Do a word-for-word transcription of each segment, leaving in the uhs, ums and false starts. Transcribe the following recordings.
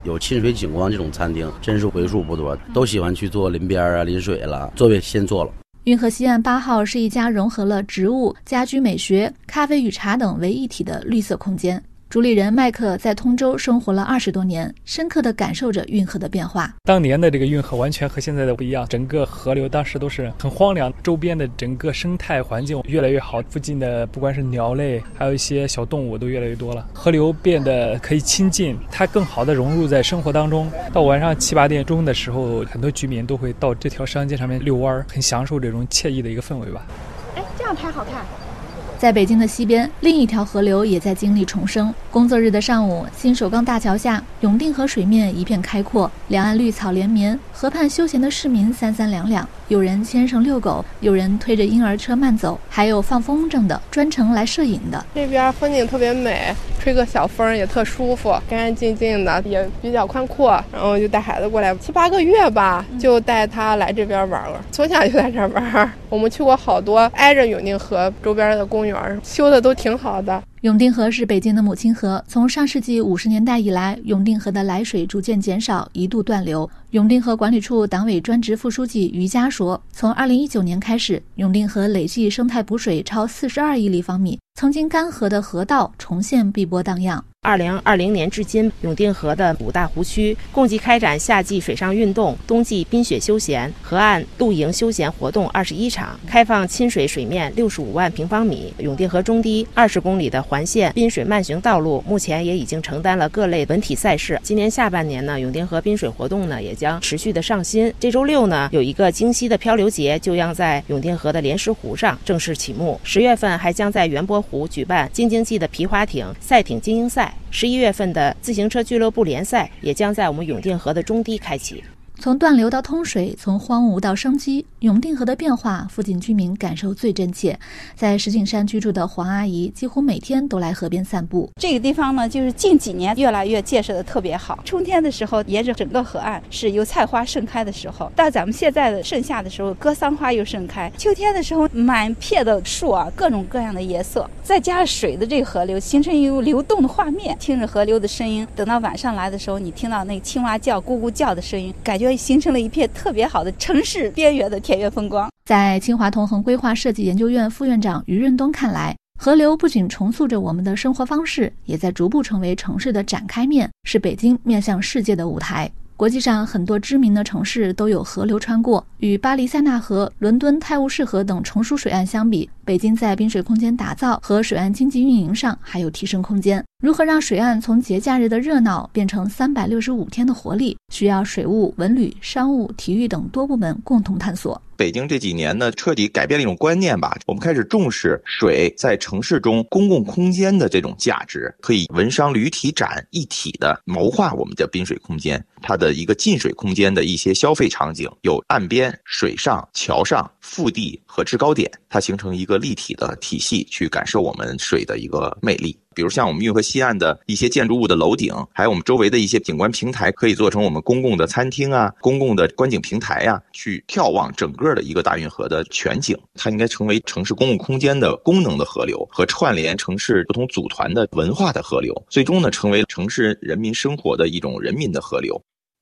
有亲水景观这种餐厅真是为数不多，都喜欢去做临边啊、临水了，座位先坐了。 运河西岸八号是一家融合了植物、家居美学、咖啡与茶等为一体的绿色空间。主理人麦克在通州生活了二十多年，深刻地感受着运河的变化。 当年的这个运河完全和现在的不一样，整个河流当时都是很荒凉，周边的整个生态环境越来越好，附近的不管是鸟类还有一些小动物都越来越多了，河流变得可以亲近，它更好地融入在生活当中。到晚上七八点钟的时候，很多居民都会到这条商街上面遛弯，很享受这种惬意的一个氛围吧。 哎，这样拍好看。 在北京的西边，另一条河流也在经历重生。工作日的上午，新首钢大桥下，永定河水面一片开阔，两岸绿草连绵，河畔休闲的市民三三两两，有人牵绳遛狗，有人推着婴儿车慢走，还有放风筝的，专程来摄影的。 这边风景特别美，吹个小风也特舒服，干干净净的，也比较宽阔。然后就带孩子过来七八个月吧，就带他来这边玩了，从小就在这玩。我们去过好多挨着永定河周边的公园，修的都挺好的。 永定河是北京的母亲河，从上世纪五十年代以来，永定河的来水逐渐减少，一度断流。永定河管理处党委专职副书记于佳说，从二零一九年开始，永定河累计生态补水超四十二亿立方米，曾经干涸的河道重现碧波荡漾。 二零二零年至今，永定河的五大湖区共计开展夏季水上运动、冬季冰雪休闲、河岸露营休闲活动二十一场，开放亲水水面六十五万平方米。永定河中堤二十公里的环线滨水慢行道路，目前也已经承担了各类文体赛事。今年下半年呢，永定河滨水活动呢也将持续的上新。这周六呢，有一个京西的漂流节就将在永定河的莲石湖上正式启幕。十月份还将在元波湖举办京津冀的皮划艇赛艇精英赛。十一月份的自行车俱乐部联赛也将在我们永定河的中堤开启。 从断流到通水，从荒芜到生机，永定河的变化，附近居民感受最真切。在石景山居住的黄阿姨，几乎每天都来河边散步。 这个地方呢，就是近几年越来越建设的特别好。春天的时候，沿着整个河岸是油菜花盛开的时候；到咱们现在的盛夏的时候，格桑花又盛开。秋天的时候，满片的树啊，各种各样的颜色，再加上水的这个河流，形成一个流动的画面。听着河流的声音，等到晚上来的时候，你听到那个青蛙叫、咕咕叫的声音，感觉形成了一片特别好的城市边缘的田园风光。 在清华同恒规划设计研究院副院长于润东看来，河流不仅重塑着我们的生活方式，也在逐步成为城市的展开面，是北京面向世界的舞台。国际上很多知名的城市都有河流穿过，与巴黎塞纳河、伦敦泰晤士河等成熟水岸相比，北京在滨水空间打造和水岸经济运营上还有提升空间。如何让水岸从节假日的热闹变成三百六十五天的活力，需要水务、文旅、商务、体育等多部门共同探索。 北京这几年呢，彻底改变了一种观念吧。我们开始重视水在城市中公共空间的这种价值，可以文商旅体展一体的谋划我们的滨水空间。它的一个近水空间的一些消费场景，有岸边、水上、桥上、腹地和制高点，它形成一个立体的体系，去感受我们水的一个魅力。比如像我们运河西岸的一些建筑物的楼顶，还有我们周围的一些景观平台，可以做成我们公共的餐厅啊、公共的观景平台啊，去眺望整个的一个大运河的全景。它应该成为城市公共空间的功能的河流，和串联城市不同组团的文化的河流，最终呢，成为城市人民生活的一种人民的河流。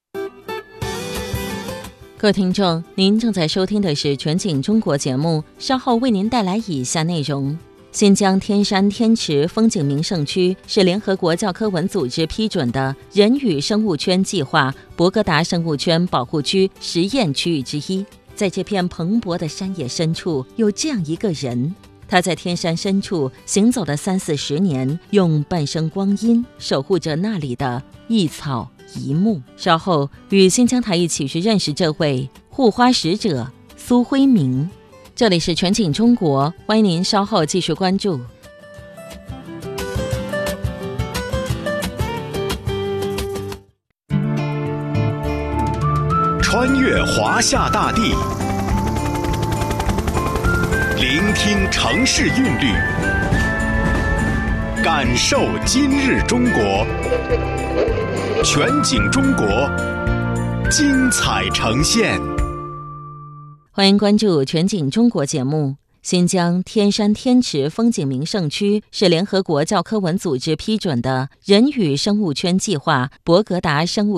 各位听众，您正在收听的是全景中国节目，稍后为您带来以下内容。新疆天山天池风景名胜区是联合国教科文组织批准的人与生物圈计划博格达生物圈保护区实验区域之一。在这片蓬勃的山野深处，有这样一个人，他在天山深处行走了三四十年，用半生光阴守护着那里的一草一木。稍后与新疆台一起去认识这位护花使者苏辉明。这里是全景中国，欢迎您稍后继续关注。 穿越华夏大地，聆听城市韵律，感受今日中国。全景中国，精彩呈现。 欢迎关注全景中国节目。 新疆天山天池风景名胜区是联合国教科文组织批准的人与生物圈计划博格达生物